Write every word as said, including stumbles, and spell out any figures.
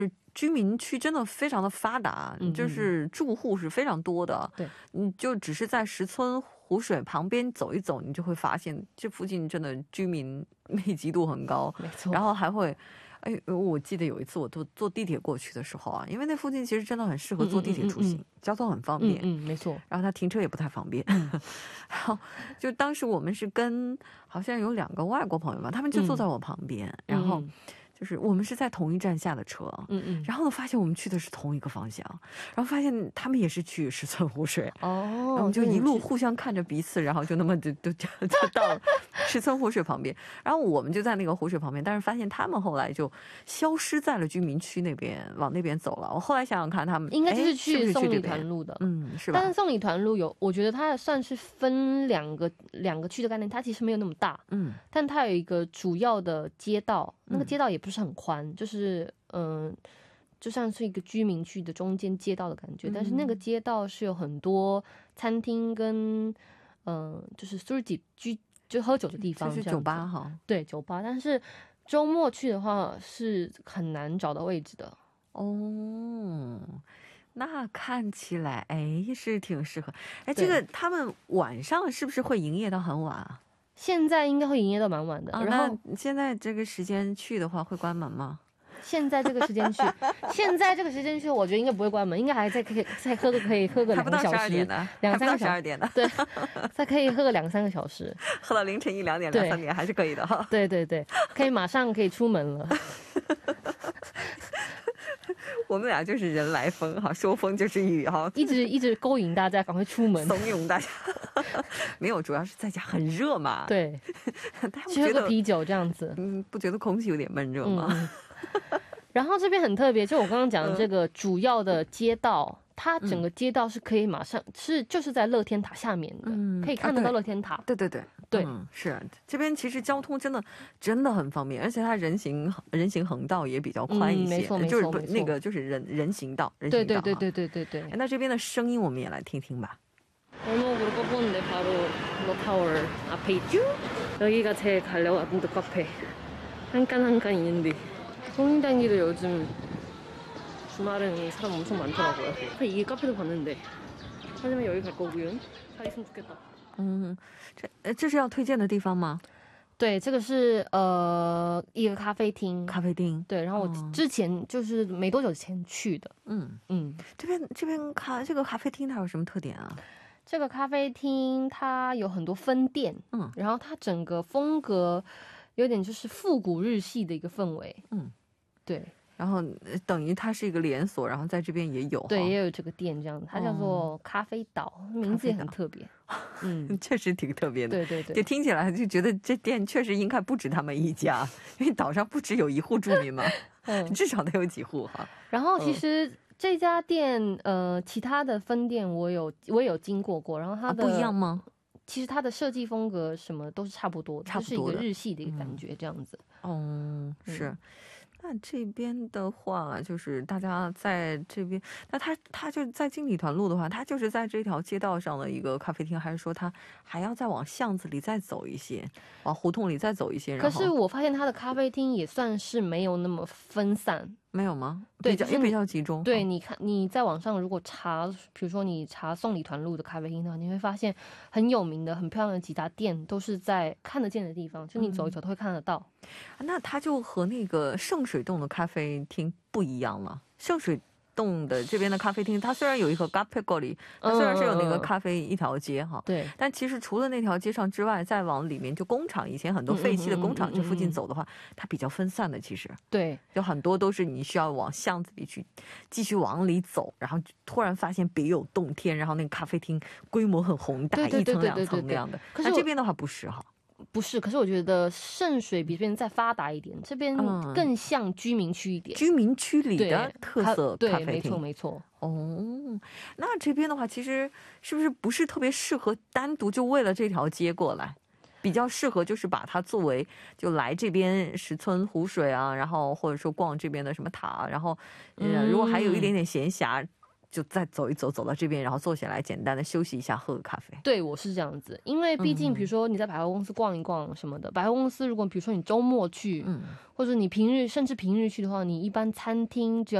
居民区真的非常的发达，就是住户是非常多的。对，你就只是在石村湖水旁边走一走，你就会发现这附近真的居民密集度很高。没错，然后还会。哎，我记得有一次我坐坐地铁过去的时候啊，因为那附近其实真的很适合坐地铁出行，嗯嗯嗯嗯交通很方便。嗯，没错。然后它停车也不太方便。嗯、然后就当时我们是跟好像有两个外国朋友吧，他们就坐在我旁边，嗯、然后。就是我们是在同一站下的车，嗯嗯，然后呢发现我们去的是同一个方向，然后发现他们也是去石村湖水，哦，然后我们就一路互相看着彼此，然后就那么就就就到了石村湖水旁边，然后我们就在那个湖水旁边，但是发现他们后来就消失在了居民区那边，往那边走了。我后来想想看，他们应该就是去送礼团路的，嗯，是吧？但是送礼团路有，我觉得它算是分两个两个区的概念，它其实没有那么大，嗯，但它有一个主要的街道，那个街道也不是很宽，就是嗯、呃，就像是一个居民区的中间街道的感觉，嗯、但是那个街道是有很多餐厅跟嗯、呃，就是술집居就喝酒的地方，就是酒吧哈，对，酒吧。但是周末去的话是很难找到位置的哦。那看起来哎是挺适合。哎，这个他们晚上是不是会营业到很晚啊？现在应该会营业到蛮晚的。啊、然后现在这个时间去的话会关门吗？现在这个时间去，现在这个时间去，我觉得应该不会关门，应该还在可以再喝个可以喝个两个小时，两三个小时，对，再可以喝个两三个小时，喝到凌晨一两点、两三点还是可以的哈。对对对，可以马上可以出门了。我们俩就是人来疯哈，说风就是雨哈，一直一直勾引大家赶快出门，怂恿大家。没有，主要是在家很热嘛。对，去喝个啤酒这样子，嗯，不觉得空气有点闷热吗？嗯、然后这边很特别，就我刚刚讲的这个主要的街道。嗯，它整个街道是可以马上、嗯、是就是在乐天塔下面的、嗯、可以看得到乐天塔、啊、对对对对、嗯、是这边其实交通真的真的很方便，而且它人行人行横道也比较宽一些、嗯、没错没错，就是那个就是人人行道人行道，对对对对对对对。那这边的声音我们也来听听吧。골목으로 꺾었는데 바로 러타워 앞에 있죠? 여기가 제일 가려고 하던 카페. 한 칸 한 칸 있는데 성인단기도 요즘 주말은 사람 엄청 많더라고요. 이 카페도 봤는데 하지만 여기 갈 거고요. 잘 있으면 좋겠다. 嗯，这这是要推荐的地方吗？对，这个是呃一个咖啡厅，咖啡厅。对，然后我之前就是没多久前去的。嗯嗯，这边这边咖这个咖啡厅它有什么特点啊？这个咖啡厅它有很多分店，嗯，然后它整个风格有点就是复古日系的一个氛围，嗯，对。然后等于它是一个连锁，然后在这边也有，对，也有这个店这样，它叫做咖啡岛，名字也很特别，嗯，确实挺特别的，对对对，就听起来就觉得这店确实应该不止他们一家，因为岛上不只有一户住民嘛，嗯，至少得有几户哈。然后其实这家店，呃，其他的分店我有我也有经过过，然后它的、啊、不一样吗？其实它的设计风格什么都是差不多的，差不多的，就是一个日系的一个感觉这样子。哦、嗯，是。那这边的话，就是大家在这边，那他他就在经理团路的话，他就是在这条街道上的一个咖啡厅，还是说他还要再往巷子里再走一些，往胡同里再走一些？可是我发现他的咖啡厅也算是没有那么分散。没有吗？对，也比较集中。对，你看你在网上如果查，比如说你查送礼团路的咖啡厅的话，你会发现很有名的、很漂亮的几家店都是在看得见的地方，就你走一走都会看得到。嗯、那它就和那个圣水洞的咖啡厅不一样了。圣水洞的这边的咖啡厅，它虽然有一个咖啡沟里，它虽然是有那个咖啡一条街哈，对、嗯，但其实除了那条街上之外，再往里面就工厂，以前很多废弃的工厂这附近走的话，它比较分散的，其实对，有很多都是你需要往巷子里去继续往里走，然后突然发现别有洞天，然后那个咖啡厅规模很宏大，一层两层那样的。可是这边的话不是哈。不是，可是我觉得圣水比这边再发达一点，这边更像居民区一点，嗯、居民区里的特色咖啡厅，对，没错没错。哦，那这边的话，其实是不是不是特别适合单独就为了这条街过来？比较适合就是把它作为就来这边石村湖水啊，然后或者说逛这边的什么塔，然后、嗯、如果还有一点点闲暇。 就再走一走，走到这边，然后坐下来简单的休息一下，喝个咖啡。 对，我是这样子，因为毕竟比如说你在百货公司逛一逛什么的，百货公司如果比如说你周末去，嗯，或者你平日甚至平日去的话，你一般餐厅只要